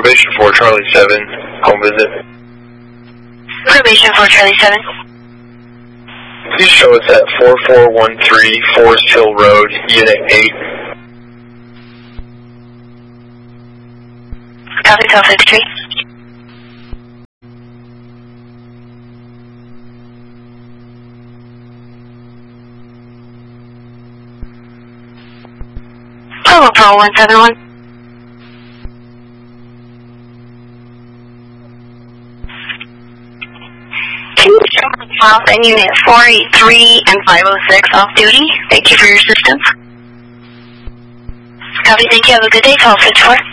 Probation for Charlie 7, home visit. Probation for Charlie 7. Please show us at 4413 Forest Hill Road, Unit 8. Copy, 1253. Hello, Paul 171. Can you show myself in Unit 483 and 506 off duty? Thank you for your assistance. Copy, thank you. Have a good day, 1254.